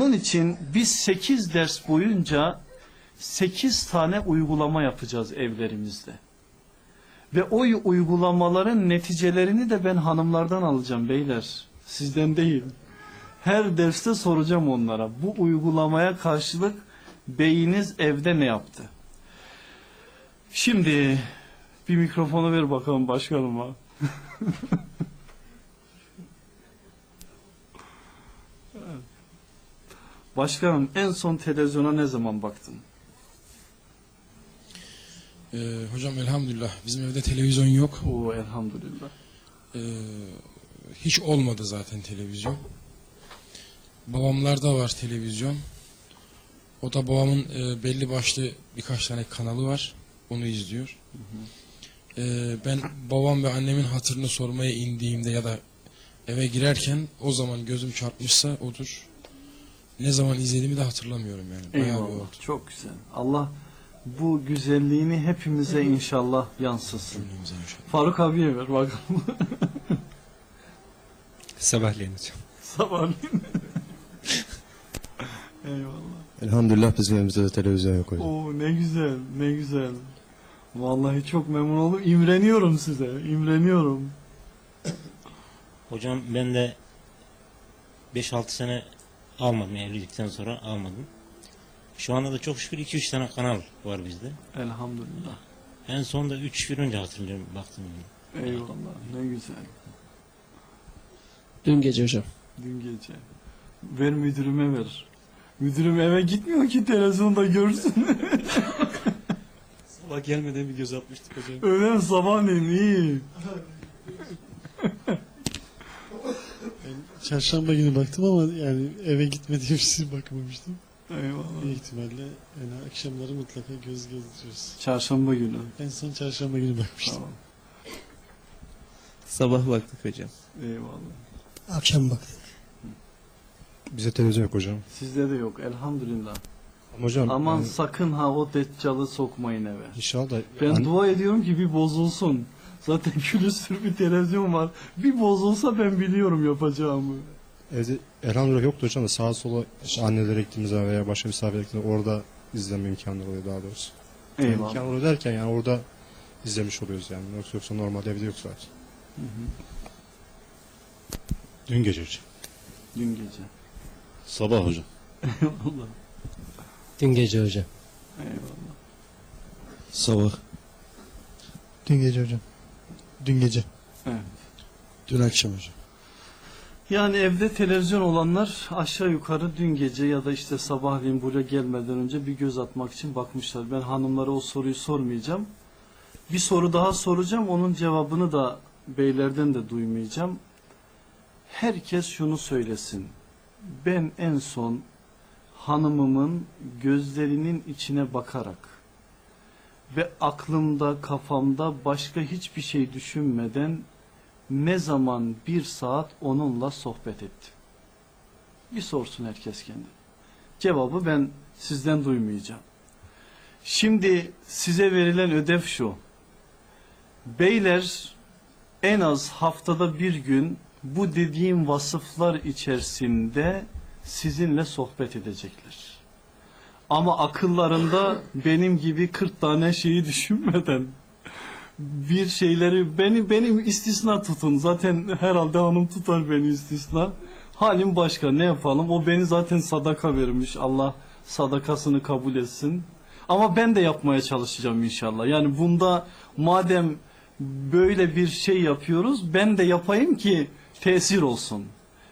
Onun için biz 8 ders boyunca 8 tane uygulama yapacağız evlerimizde. Ve o uygulamaların neticelerini de ben hanımlardan alacağım beyler. Sizden değil. Her derste soracağım onlara. Bu uygulamaya karşılık beyiniz evde ne yaptı? Şimdi bir mikrofonu ver bakalım başkanıma. Başkanım, en son televizyona ne zaman baktın? Hocam elhamdülillah bizim evde televizyon yok. Oo, elhamdülillah. Hiç olmadı zaten televizyon. Babamlarda var televizyon. O da babamın belli başlı birkaç tane kanalı var. Onu izliyor. Ben babam ve annemin hatırını sormaya indiğimde ya da eve girerken o zaman gözüm çarpmışsa odur. Ne zaman izlediğimi de hatırlamıyorum yani. Bayağı bir Eyvallah, oldu. çok güzel. Allah bu güzelliğini hepimize inşallah yansıtsın. Cümlemize inşallah. Faruk abiye ver bakalım. Sabahleyin hocam. Sabahleyin. Eyvallah. Elhamdülillah bizim evimizde de televizyon yok hocam. Oo, ne güzel, ne güzel. Vallahi çok memnun oldum. İmreniyorum size, imreniyorum. Hocam ben de 5-6 sene almadım, evlilikten sonra almadım. Şu anda da çok şükür 2-3 tane kanal var bizde. Elhamdülillah. En son da 3 yıl önce hatırlıyorum, baktım. Yani. Eyvallah, ne güzel. Dün gece hocam. Dün gece. Ver müdürüme ver. Müdürüm eve gitmiyor ki televizyonda görsün. Sabah gelmeden bir göz atmıştık hocam. Öyle mi? Sabahleyin iyi. Çarşamba günü baktım ama yani eve gitmediğim için bakmamıştım. Eyvallah. Büyük ihtimalle yani akşamları mutlaka göz gezdiriyoruz. Çarşamba günü. En son çarşamba günü bakmıştım. Tamam. Sabah baktık hocam. Eyvallah. Akşam baktım. Bize televizyon yok hocam. Sizde de yok elhamdülillah. Ama hocam Aman yani sakın ha o deccalı sokmayın eve. inşallah da Ben dua ediyorum ki bir bozulsun. Zaten külüstür bir televizyon var. Bir bozulsa ben biliyorum yapacağımı. evde elhamdülillah yoktu hocam da sağa sola işte annelere gittiğimizde veya başka misafirlere gittiğimizde orada izleme imkanları oluyor daha doğrusu. Eyvallah. İmkan oluyor derken yani orada izlemiş oluyoruz yani. Yoksa normalde evde yok zaten. Dün gece hocam. Dün gece. Sabah hocam. Eyvallah. Dün gece hocam. Eyvallah. Sabah. Dün gece hocam. Dün gece. Evet. Dün akşam hocam. Yani evde televizyon olanlar aşağı yukarı dün gece ya da işte sabahleyin buraya gelmeden önce bir göz atmak için bakmışlar. Ben hanımlara o soruyu sormayacağım. Bir soru daha soracağım. Onun cevabını da beylerden de duymayacağım. Herkes şunu söylesin. Ben en son hanımımın gözlerinin içine bakarak ve aklımda, kafamda başka hiçbir şey düşünmeden ne zaman 1 saat onunla sohbet ettim? Bir sorsun herkes kendine. Cevabı ben sizden duymayacağım. Şimdi size verilen ödev şu. Beyler en az haftada bir gün bu dediğim vasıflar içerisinde sizinle sohbet edecekler. Ama akıllarında benim gibi 40 tane şeyi düşünmeden bir şeyleri benim istisna tutun. Zaten herhalde hanım tutar beni istisna. Halim başka, ne yapalım? O beni zaten sadaka vermiş. Allah sadakasını kabul etsin. Ama ben de yapmaya çalışacağım inşallah. Yani bunda madem böyle bir şey yapıyoruz, ben de yapayım ki tesir olsun.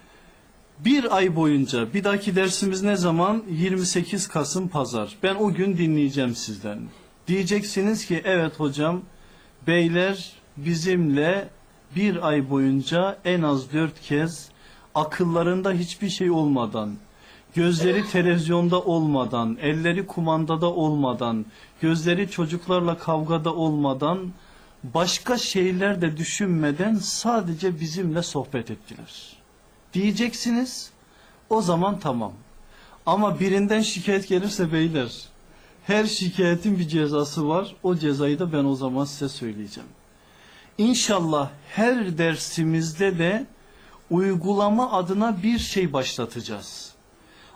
1 ay boyunca, bir dahaki dersimiz ne zaman? 28 Kasım Pazar. Ben o gün dinleyeceğim sizden. Diyeceksiniz ki evet hocam, beyler bizimle 1 ay boyunca en az 4 kez akıllarında hiçbir şey olmadan, gözleri televizyonda olmadan, elleri kumandada olmadan, gözleri çocuklarla kavgada olmadan, başka şeyler de düşünmeden sadece bizimle sohbet ettiler. Diyeceksiniz, o zaman tamam. Ama birinden şikayet gelirse beyler, her şikayetin bir cezası var. O cezayı da ben o zaman size söyleyeceğim. İnşallah her dersimizde de uygulama adına bir şey başlatacağız.